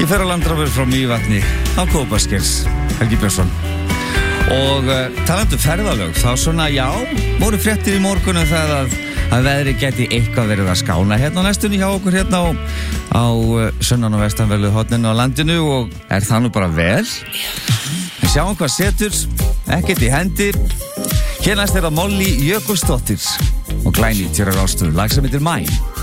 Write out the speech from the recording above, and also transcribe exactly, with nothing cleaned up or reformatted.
fer á landráður frá Mývatni á Kópaskers, Helgi Björnsson. Og uh, talandi um ferðalög, þá svona, já, voru fréttir í morgunum það að, að veðri geti eitthvað verið að skána hérna á næstunni hjá okkur hérna á, á uh, sunnan og vestanverðu horninu á landinu og er það nú bara vel. Við sjáum hvað setur, ekkert í hendi. Hér næst er það Molly Jökulsdóttir og Glænýtt hér á Rástöðu, lag sem heitir Mine.